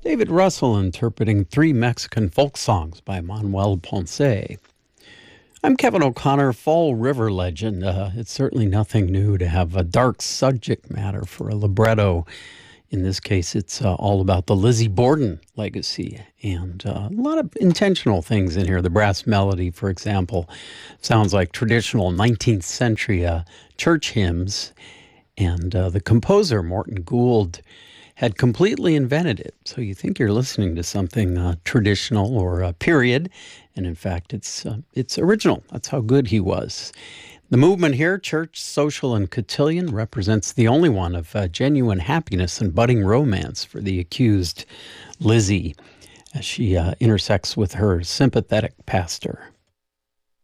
David Russell interpreting three Mexican folk songs by Manuel Ponce. I'm Kevin O'Connor, Fall River legend. It's certainly nothing new to have a dark subject matter for a libretto. In this case, it's all about the Lizzie Borden legacy and a lot of intentional things in here. The brass melody, for example, sounds like traditional 19th century church hymns. And the composer, Morton Gould, had completely invented it. So you think you're listening to something traditional or period. And in fact, it's original. That's how good he was. The movement here, church, social, and cotillion, represents the only one of genuine happiness and budding romance for the accused Lizzie as she intersects with her sympathetic pastor.